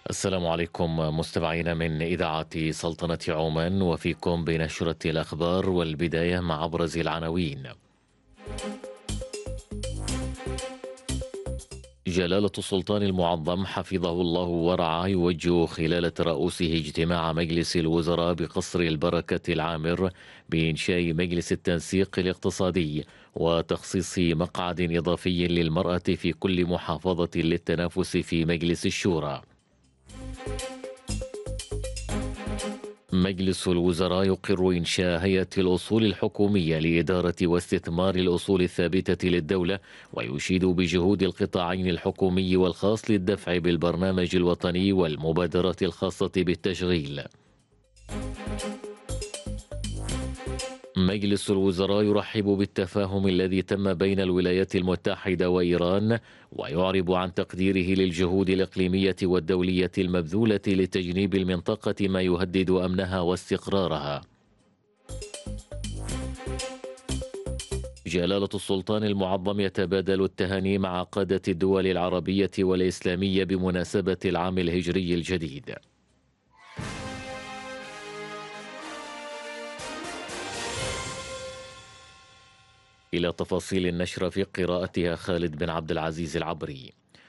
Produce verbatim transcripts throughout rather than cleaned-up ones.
السلام عليكم مستمعينا من إذاعة سلطنة عمان، وفيكم بنشرة الأخبار، والبداية مع أبرز العناوين. جلالة السلطان المعظم حفظه الله ورعاه يوجه خلال ترأسه اجتماع مجلس الوزراء بقصر البركة العامر بإنشاء مجلس التنسيق الاقتصادي وتخصيص مقعد إضافي للمرأة في كل محافظة للتنافس في مجلس الشورى. مجلس الوزراء يقر إنشاء هيئة الأصول الحكومية لإدارة واستثمار الأصول الثابتة للدولة، ويشيد بجهود القطاعين الحكومي والخاص للدفع بالبرنامج الوطني والمبادرات الخاصة بالتشغيل. مجلس الوزراء يرحب بالتفاهم الذي تم بين الولايات المتحدة وإيران، ويعرب عن تقديره للجهود الإقليمية والدولية المبذولة لتجنيب المنطقة ما يهدد أمنها واستقرارها. جلالة السلطان المعظم يتبادل التهاني مع قادة الدول العربية والإسلامية بمناسبة العام الهجري الجديد. إلى تفاصيل النشرة في قراءتها خالد بن عبد العزيز العبري.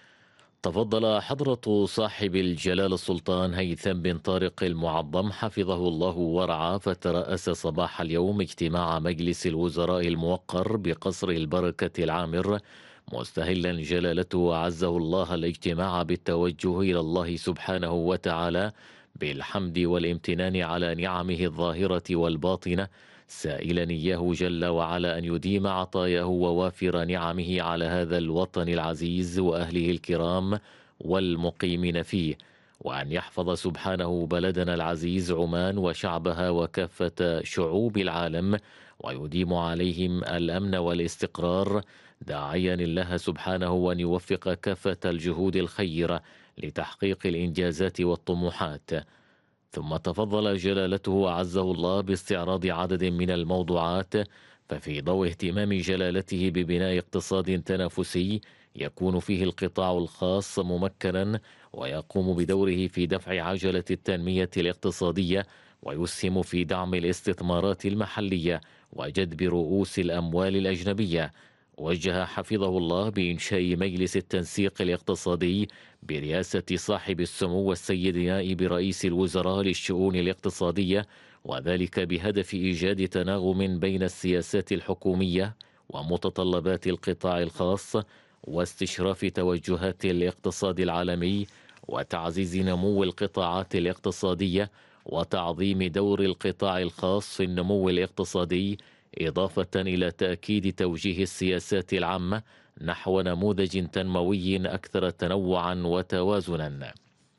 تفضل حضرة صاحب الجلالة السلطان هيثم بن طارق المعظم حفظه الله ورعاه، فترأس صباح اليوم اجتماع مجلس الوزراء الموقر بقصر البركة العامر، مستهلا جلالته وعزه الله الاجتماع بالتوجه إلى الله سبحانه وتعالى بالحمد والامتنان على نعمه الظاهرة والباطنة، سائلا إياه جل وعلا أن يديم عطاياه ووافر نعمه على هذا الوطن العزيز وأهله الكرام والمقيمين فيه، وأن يحفظ سبحانه بلدنا العزيز عمان وشعبها وكافة شعوب العالم، ويديم عليهم الأمن والاستقرار، داعيا الله سبحانه أن يوفق كافة الجهود الخيرة لتحقيق الإنجازات والطموحات. ثم تفضل جلالته وعزه الله باستعراض عدد من الموضوعات، ففي ضوء اهتمام جلالته ببناء اقتصاد تنافسي يكون فيه القطاع الخاص ممكنا ويقوم بدوره في دفع عجلة التنمية الاقتصادية، ويسهم في دعم الاستثمارات المحلية وجذب رؤوس الأموال الأجنبية، وجه حفظه الله بإنشاء مجلس التنسيق الاقتصادي برئاسة صاحب السمو السيد نائب رئيس الوزراء للشؤون الاقتصادية، وذلك بهدف إيجاد تناغم بين السياسات الحكومية ومتطلبات القطاع الخاص، واستشراف توجهات الاقتصاد العالمي، وتعزيز نمو القطاعات الاقتصادية، وتعظيم دور القطاع الخاص في النمو الاقتصادي، إضافة إلى تأكيد توجيه السياسات العامة نحو نموذج تنموي أكثر تنوعا وتوازنا.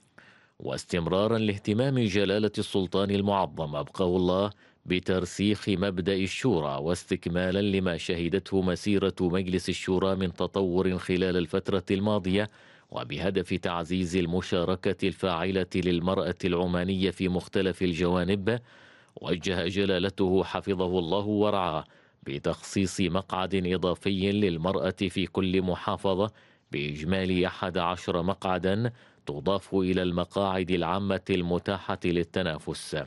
واستمرارا لاهتمام جلالة السلطان المعظم أبقاه الله بترسيخ مبدأ الشورى، واستكمالا لما شهدته مسيرة مجلس الشورى من تطور خلال الفترة الماضية، وبهدف تعزيز المشاركة الفاعلة للمرأة العمانية في مختلف الجوانب، وجه جلالته حفظه الله ورعاه بتخصيص مقعد إضافي للمرأة في كل محافظة بإجمالي أحد عشر مقعدا، تضاف إلى المقاعد العامة المتاحة للتنافس.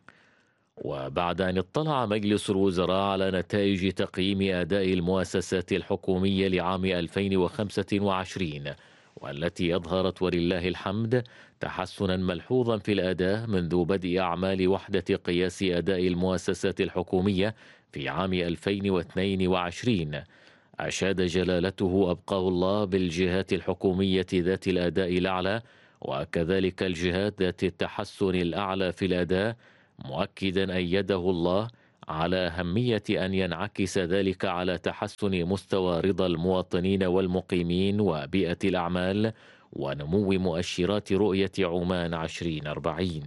وبعد أن اطلع مجلس الوزراء على نتائج تقييم أداء المؤسسات الحكومية لعام ألفين وخمسة وعشرين، والتي أظهرت ولله الحمد تحسنا ملحوظا في الأداء منذ بدء أعمال وحدة قياس أداء المؤسسات الحكومية في عام ألفين واثنين وعشرين، أشاد جلالته أبقاه الله بالجهات الحكومية ذات الأداء الأعلى، وكذلك الجهات ذات التحسن الأعلى في الأداء، مؤكدا أيده الله على أهمية أن ينعكس ذلك على تحسن مستوى رضا المواطنين والمقيمين وبيئة الأعمال ونمو مؤشرات رؤية عمان عشرين أربعين.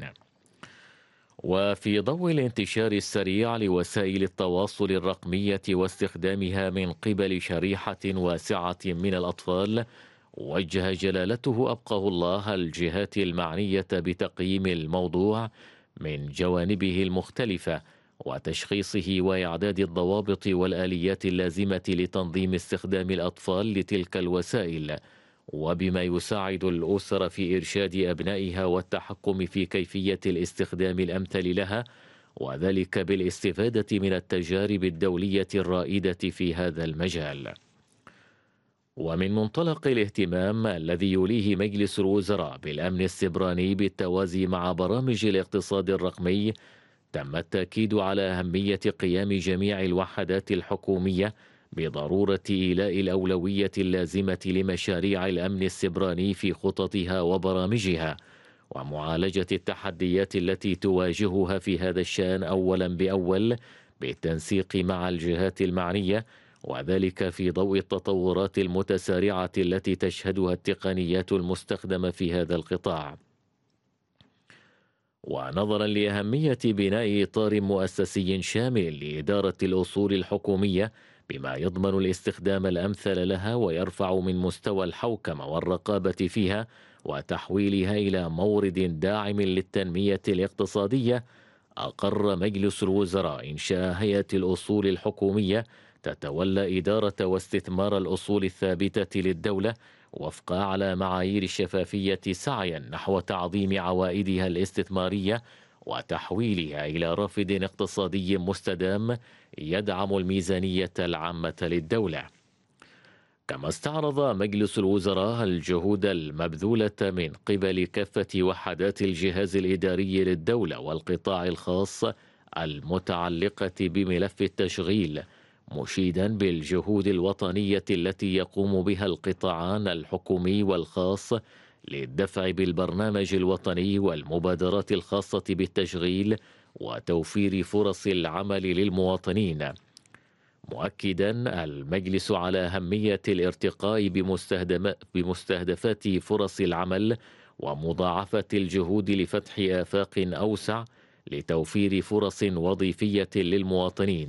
وفي ضوء الانتشار السريع لوسائل التواصل الرقمية واستخدامها من قبل شريحة واسعة من الأطفال، وجه جلالته أبقاه الله الجهات المعنية بتقييم الموضوع من جوانبه المختلفة وتشخيصه وإعداد الضوابط والآليات اللازمة لتنظيم استخدام الأطفال لتلك الوسائل، وبما يساعد الأسر في إرشاد أبنائها والتحكم في كيفية الاستخدام الأمثل لها، وذلك بالاستفادة من التجارب الدولية الرائدة في هذا المجال. ومن منطلق الاهتمام الذي يوليه مجلس الوزراء بالأمن السيبراني بالتوازي مع برامج الاقتصاد الرقمي، تم التأكيد على أهمية قيام جميع الوحدات الحكومية بضرورة إيلاء الأولوية اللازمة لمشاريع الأمن السيبراني في خططها وبرامجها، ومعالجة التحديات التي تواجهها في هذا الشأن أولا بأول بالتنسيق مع الجهات المعنية، وذلك في ضوء التطورات المتسارعة التي تشهدها التقنيات المستخدمة في هذا القطاع. ونظرا لأهمية بناء إطار مؤسسي شامل لإدارة الأصول الحكومية بما يضمن الاستخدام الأمثل لها ويرفع من مستوى الحوكمة والرقابة فيها وتحويلها إلى مورد داعم للتنمية الاقتصادية، أقر مجلس الوزراء إنشاء هيئة الأصول الحكومية تتولى إدارة واستثمار الأصول الثابتة للدولة وفق أعلى معايير الشفافية، سعيا نحو تعظيم عوائدها الاستثمارية وتحويلها إلى رافد اقتصادي مستدام يدعم الميزانية العامة للدولة. كما استعرض مجلس الوزراء الجهود المبذولة من قبل كافة وحدات الجهاز الإداري للدولة والقطاع الخاص المتعلقة بملف التشغيل، مشيدا بالجهود الوطنية التي يقوم بها القطاعان الحكومي والخاص للدفع بالبرنامج الوطني والمبادرات الخاصة بالتشغيل وتوفير فرص العمل للمواطنين، مؤكدا المجلس على أهمية الارتقاء بمستهدفات فرص العمل ومضاعفة الجهود لفتح آفاق أوسع لتوفير فرص وظيفية للمواطنين.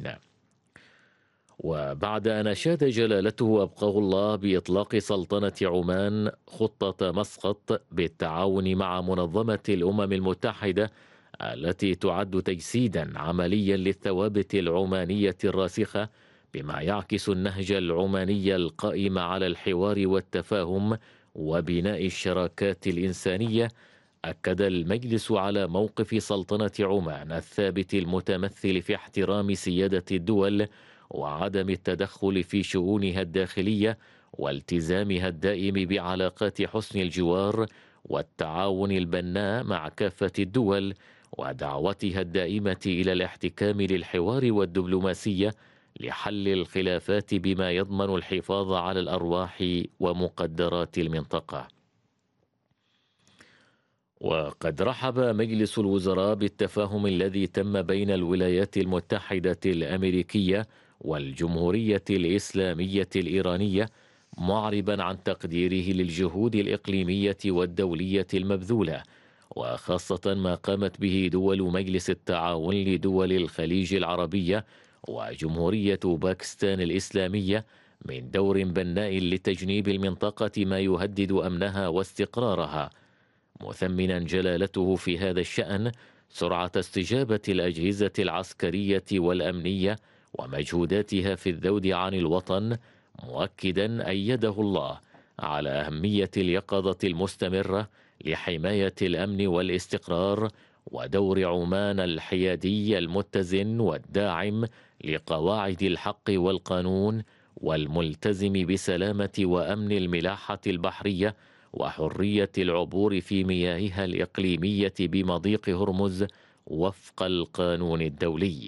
وبعد أن أشاد جلالته أبقاه الله بإطلاق سلطنة عمان خطة مسقط بالتعاون مع منظمة الأمم المتحدة التي تعد تجسيدا عمليا للثوابت العمانية الراسخة بما يعكس النهج العماني القائم على الحوار والتفاهم وبناء الشراكات الإنسانية، أكد المجلس على موقف سلطنة عمان الثابت المتمثل في احترام سيادة الدول وعدم التدخل في شؤونها الداخلية والتزامها الدائم بعلاقات حسن الجوار والتعاون البناء مع كافة الدول، ودعوتها الدائمة إلى الاحتكام للحوار والدبلوماسية لحل الخلافات بما يضمن الحفاظ على الأرواح ومقدرات المنطقة. وقد رحب مجلس الوزراء بالتفاهم الذي تم بين الولايات المتحدة الأمريكية والجمهورية الإسلامية الإيرانية، معربا عن تقديره للجهود الإقليمية والدولية المبذولة، وخاصة ما قامت به دول مجلس التعاون لدول الخليج العربية وجمهورية باكستان الإسلامية من دور بناء لتجنيب المنطقة ما يهدد أمنها واستقرارها، مثمنا جلالته في هذا الشأن سرعة استجابة الأجهزة العسكرية والأمنية ومجهوداتها في الذود عن الوطن، مؤكدا أيده الله على أهمية اليقظة المستمرة لحماية الأمن والاستقرار ودور عمان الحيادي المتزن والداعم لقواعد الحق والقانون والملتزم بسلامة وأمن الملاحة البحرية وحرية العبور في مياهها الإقليمية بمضيق هرمز وفق القانون الدولي.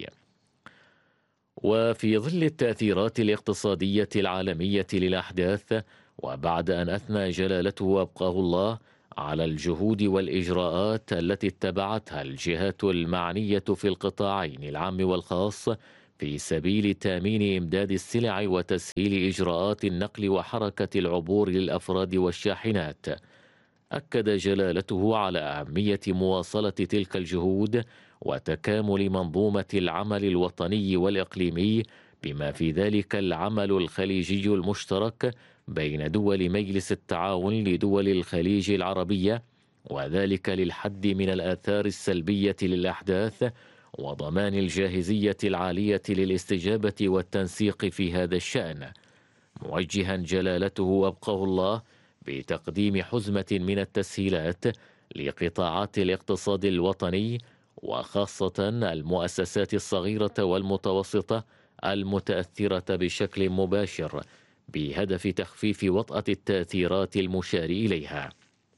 وفي ظل التأثيرات الاقتصادية العالمية للأحداث، وبعد أن أثنى جلالته أبقاه الله على الجهود والإجراءات التي اتبعتها الجهات المعنية في القطاعين العام والخاص في سبيل تامين إمداد السلع وتسهيل إجراءات النقل وحركة العبور للأفراد والشاحنات، أكد جلالته على أهمية مواصلة تلك الجهود وتكامل منظومة العمل الوطني والإقليمي بما في ذلك العمل الخليجي المشترك بين دول مجلس التعاون لدول الخليج العربية، وذلك للحد من الآثار السلبية للأحداث وضمان الجاهزية العالية للاستجابة والتنسيق في هذا الشأن، موجها جلالته أبقاه الله بتقديم حزمة من التسهيلات لقطاعات الاقتصاد الوطني، وخاصة المؤسسات الصغيرة والمتوسطة المتأثرة بشكل مباشر، بهدف تخفيف وطأة التأثيرات المشار إليها.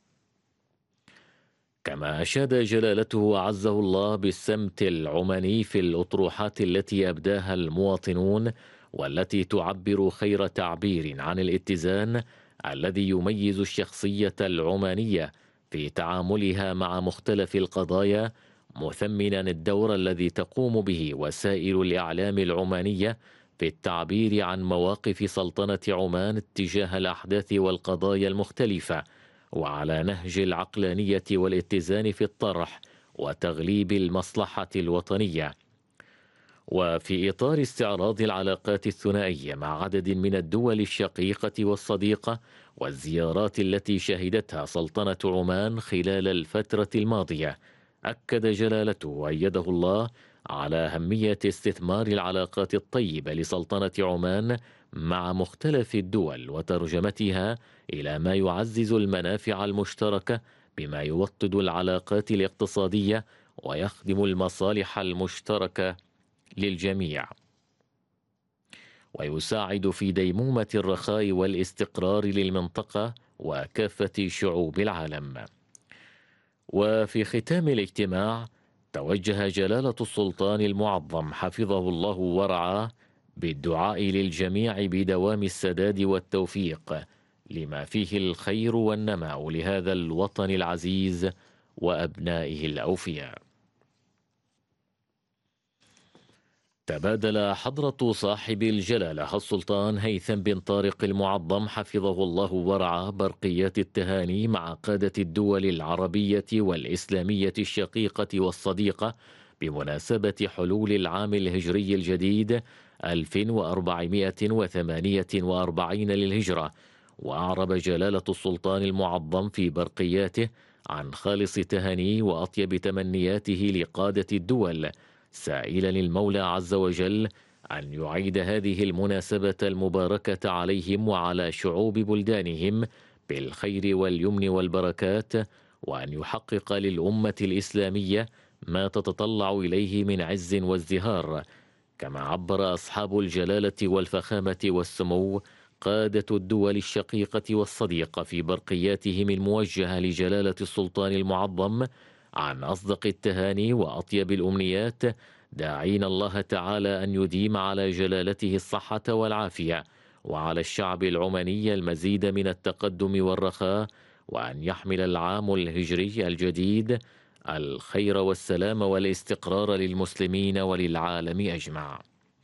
كما أشاد جلالته عزه الله بالسمت العماني في الأطروحات التي أبداها المواطنون، والتي تعبر خير تعبير عن الاتزان الذي يميز الشخصية العمانية في تعاملها مع مختلف القضايا، مثمنا الدور الذي تقوم به وسائل الإعلام العمانية في التعبير عن مواقف سلطنة عمان تجاه الأحداث والقضايا المختلفة، وعلى نهج العقلانية والاتزان في الطرح وتغليب المصلحة الوطنية. وفي إطار استعراض العلاقات الثنائية مع عدد من الدول الشقيقة والصديقة والزيارات التي شهدتها سلطنة عمان خلال الفترة الماضية، أكد جلالته وأيده الله على أهمية استثمار العلاقات الطيبة لسلطنة عمان مع مختلف الدول وترجمتها إلى ما يعزز المنافع المشتركة، بما يوطد العلاقات الاقتصادية ويخدم المصالح المشتركة للجميع، ويساعد في ديمومة الرخاء والاستقرار للمنطقة وكافة شعوب العالم. وفي ختام الاجتماع، توجه جلالة السلطان المعظم حفظه الله ورعاه بالدعاء للجميع بدوام السداد والتوفيق لما فيه الخير والنماء لهذا الوطن العزيز وأبنائه الأوفياء. تبادل حضرة صاحب الجلالة السلطان هيثم بن طارق المعظم حفظه الله ورعاه برقيات التهاني مع قادة الدول العربية والإسلامية الشقيقة والصديقة بمناسبة حلول العام الهجري الجديد ألف وأربعمائة وثمانية وأربعين للهجرة. وأعرب جلالة السلطان المعظم في برقياته عن خالص تهانيه وأطيب تمنياته لقادة الدول، سائلا المولى عز وجل أن يعيد هذه المناسبة المباركة عليهم وعلى شعوب بلدانهم بالخير واليمن والبركات، وأن يحقق للأمة الإسلامية ما تتطلع إليه من عز وازدهار. كما عبر أصحاب الجلالة والفخامة والسمو قادة الدول الشقيقة والصديقة في برقياتهم الموجهة لجلالة السلطان المعظم عن أصدق التهاني وأطيب الأمنيات، داعين الله تعالى أن يديم على جلالته الصحة والعافية، وعلى الشعب العماني المزيد من التقدم والرخاء، وأن يحمل العام الهجري الجديد الخير والسلام والاستقرار للمسلمين وللعالم أجمع.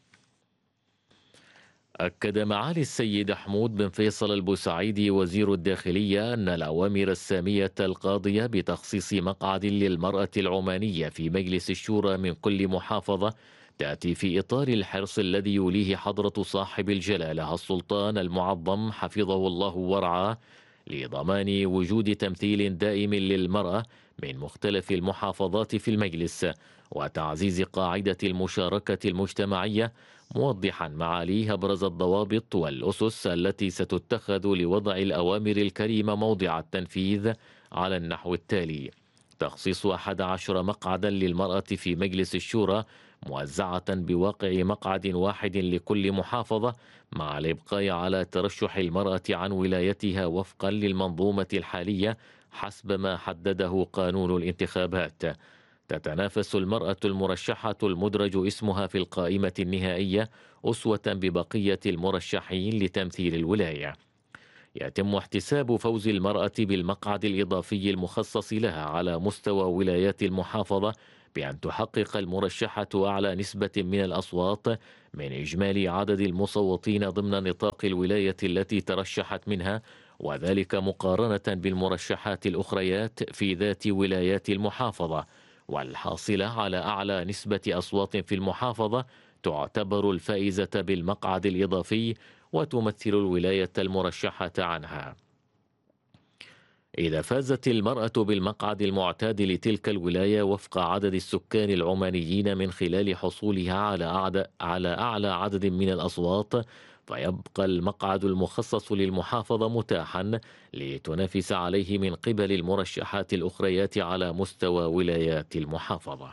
أكد معالي السيد حمود بن فيصل البوسعيدي وزير الداخلية أن الأوامر السامية القاضية بتخصيص مقعد للمرأة العمانية في مجلس الشورى من كل محافظة تأتي في إطار الحرص الذي يوليه حضرة صاحب الجلالة السلطان المعظم حفظه الله ورعاه لضمان وجود تمثيل دائم للمرأة من مختلف المحافظات في المجلس، وتعزيز قاعدة المشاركة المجتمعية، موضحا معاليه أبرز الضوابط والأسس التي ستتخذ لوضع الأوامر الكريمة موضع التنفيذ على النحو التالي: تخصيص أحد عشر مقعدا للمرأة في مجلس الشورى موزعة بواقع مقعد واحد لكل محافظة، مع الإبقاء على ترشح المرأة عن ولايتها وفقا للمنظومة الحالية حسب ما حدده قانون الانتخابات. تتنافس المرأة المرشحة المدرج اسمها في القائمة النهائية أسوة ببقية المرشحين لتمثيل الولاية. يتم احتساب فوز المرأة بالمقعد الإضافي المخصص لها على مستوى ولايات المحافظة بأن تحقق المرشحة أعلى نسبة من الأصوات من إجمالي عدد المصوتين ضمن نطاق الولاية التي ترشحت منها، وذلك مقارنة بالمرشحات الأخريات في ذات ولايات المحافظة، والحاصلة على أعلى نسبة أصوات في المحافظة تعتبر الفائزة بالمقعد الإضافي وتمثل الولاية المرشحة عنها. إذا فازت المرأة بالمقعد المعتاد لتلك الولاية وفق عدد السكان العمانيين من خلال حصولها على أعلى, على أعلى عدد من الأصوات، فيبقى المقعد المخصص للمحافظة متاحا لتنافس عليه من قبل المرشحات الأخريات على مستوى ولايات المحافظة.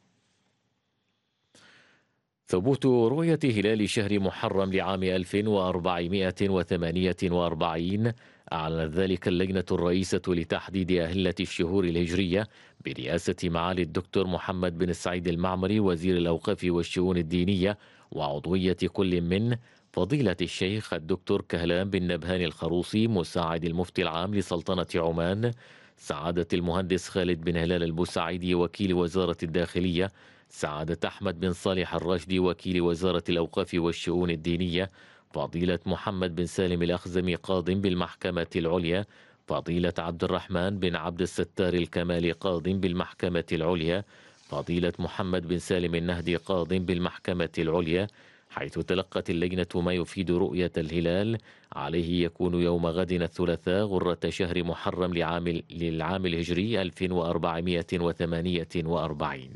ثبوت رؤية هلال شهر محرم لعام ألف وأربعمائة وثمانية وأربعين أعلنت ذلك اللجنة الرئيسة لتحديد أهلة الشهور الهجرية برئاسة معالي الدكتور محمد بن سعيد المعمري وزير الأوقاف والشؤون الدينية، وعضوية كل من فضيلة الشيخ الدكتور كهلان بن نبهان الخروصي مساعد المفتي العام لسلطنة عمان، سعادة المهندس خالد بن هلال البوسعيدي وكيل وزارة الداخلية، سعادة أحمد بن صالح الراشدي وكيل وزارة الأوقاف والشؤون الدينية، فضيلة محمد بن سالم الأخزمي قاض بالمحكمة العليا، فضيلة عبد الرحمن بن عبد الستار الكمالي قاض بالمحكمة العليا، فضيلة محمد بن سالم النهدي قاض بالمحكمة العليا، حيث تلقت اللجنة ما يفيد رؤية الهلال عليه يكون يوم غد الثلاثاء غرة شهر محرم لعام للعام الهجري ألف وأربعمائة وثمانية وأربعين.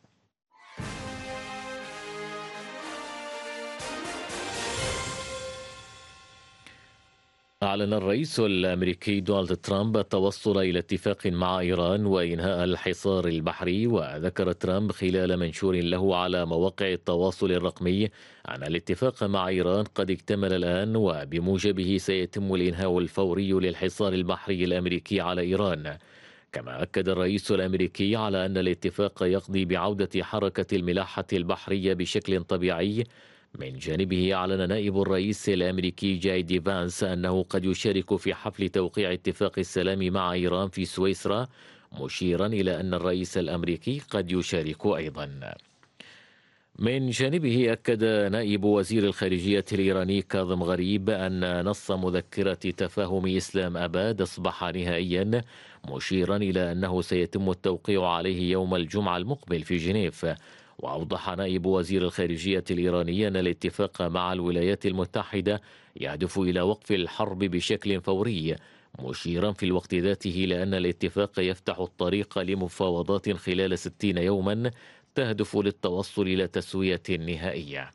أعلن الرئيس الأمريكي دونالد ترامب التوصل إلى اتفاق مع إيران وإنهاء الحصار البحري، وذكر ترامب خلال منشور له على مواقع التواصل الرقمي أن الاتفاق مع إيران قد اكتمل الآن، وبموجبه سيتم الإنهاء الفوري للحصار البحري الأمريكي على إيران. كما أكد الرئيس الأمريكي على أن الاتفاق يقضي بعودة حركة الملاحة البحرية بشكل طبيعي. من جانبه أعلن نائب الرئيس الأمريكي جاي دي فانس أنه قد يشارك في حفل توقيع اتفاق السلام مع إيران في سويسرا، مشيرا إلى أن الرئيس الأمريكي قد يشارك أيضا. من جانبه أكد نائب وزير الخارجية الإيراني كاظم غريب أن نص مذكرة تفاهم إسلام أباد أصبح نهائيا، مشيرا إلى أنه سيتم التوقيع عليه يوم الجمعة المقبل في جنيف. وأوضح نائب وزير الخارجية الإيراني أن الاتفاق مع الولايات المتحدة يهدف إلى وقف الحرب بشكل فوري، مشيرا في الوقت ذاته لأن الاتفاق يفتح الطريق لمفاوضات خلال ستين يوما تهدف للتوصل إلى تسوية نهائية.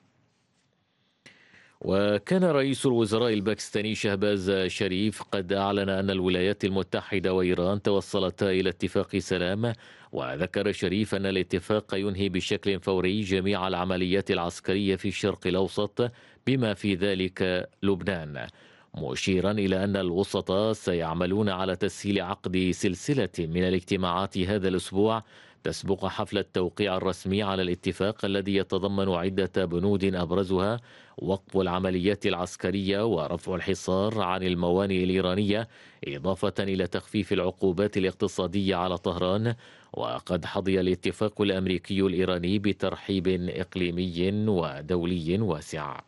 وكان رئيس الوزراء الباكستاني شهباز شريف قد أعلن أن الولايات المتحدة وإيران توصلتا إلى اتفاق سلام، وذكر شريف أن الاتفاق ينهي بشكل فوري جميع العمليات العسكرية في الشرق الأوسط بما في ذلك لبنان، مشيرا إلى أن الوسطاء سيعملون على تسهيل عقد سلسلة من الاجتماعات هذا الأسبوع تسبق حفل التوقيع الرسمي على الاتفاق الذي يتضمن عدة بنود أبرزها وقف العمليات العسكرية ورفع الحصار عن الموانئ الإيرانية، إضافة إلى تخفيف العقوبات الاقتصادية على طهران. وقد حظي الاتفاق الأمريكي الإيراني بترحيب إقليمي ودولي واسع.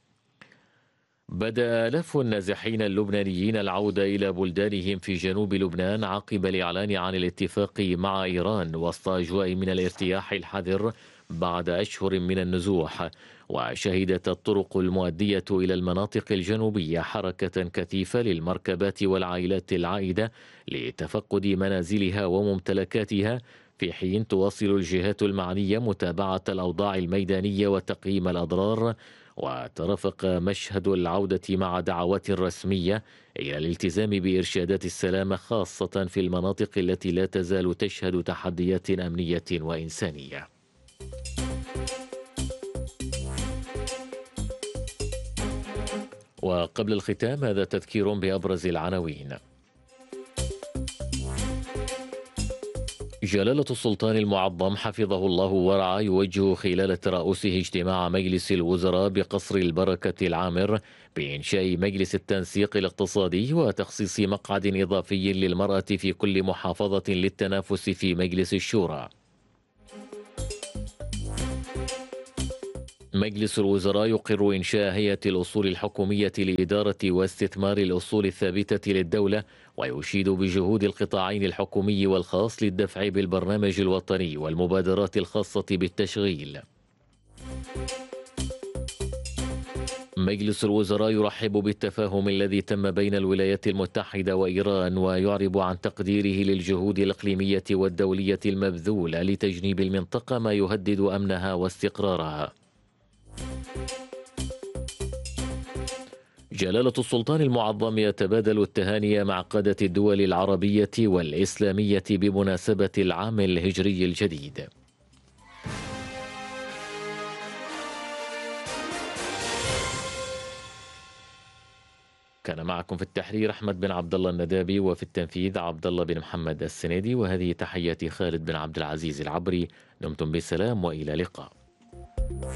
بدأ آلاف النازحين اللبنانيين العودة إلى بلدانهم في جنوب لبنان عقب الإعلان عن الاتفاق مع إيران وسط أجواء من الارتياح الحذر بعد أشهر من النزوح. وشهدت الطرق المؤدية إلى المناطق الجنوبية حركة كثيفة للمركبات والعائلات العائدة لتفقد منازلها وممتلكاتها، في حين تواصل الجهات المعنية متابعة الأوضاع الميدانية وتقييم الأضرار. وترافق مشهد العودة مع دعوات رسمية إلى الالتزام بإرشادات السلامة، خاصة في المناطق التي لا تزال تشهد تحديات أمنية وإنسانية. وقبل الختام هذا تذكير بأبرز العناوين. جلالة السلطان المعظم حفظه الله ورعاه يوجه خلال ترأسه اجتماع مجلس الوزراء بقصر البركة العامر بإنشاء مجلس التنسيق الاقتصادي وتخصيص مقعد إضافي للمرأة في كل محافظة للتنافس في مجلس الشورى. مجلس الوزراء يقر إنشاء هيئة الأصول الحكومية لإدارة واستثمار الأصول الثابتة للدولة، ويشيد بجهود القطاعين الحكومي والخاص للدفع بالبرنامج الوطني والمبادرات الخاصة بالتشغيل. مجلس الوزراء يرحب بالتفاهم الذي تم بين الولايات المتحدة وإيران، ويعرب عن تقديره للجهود الإقليمية والدولية المبذولة لتجنيب المنطقة ما يهدد أمنها واستقرارها. جلالة السلطان المعظم يتبادل التهاني مع قادة الدول العربية والإسلامية بمناسبة العام الهجري الجديد. كان معكم في التحرير أحمد بن عبد الله الندابي، وفي التنفيذ عبد الله بن محمد السنيدي، وهذه تحياتي خالد بن عبد العزيز العبري. دمتم بسلام وإلى اللقاء.